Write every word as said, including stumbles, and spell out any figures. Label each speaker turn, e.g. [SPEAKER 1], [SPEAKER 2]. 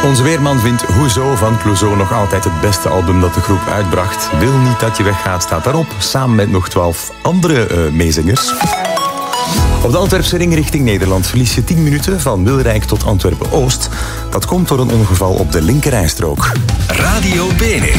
[SPEAKER 1] Onze weerman vindt Hoezo van Clouseau nog altijd het beste album dat de groep uitbracht. Wil niet dat je weggaat staat daarop, samen met nog twaalf andere uh, meezingers. Op de Antwerpse ring richting Nederland verlies je tien minuten van Wilrijk tot Antwerpen-Oost. Dat komt door een ongeval op de linkerrijstrook.
[SPEAKER 2] Radio Bene.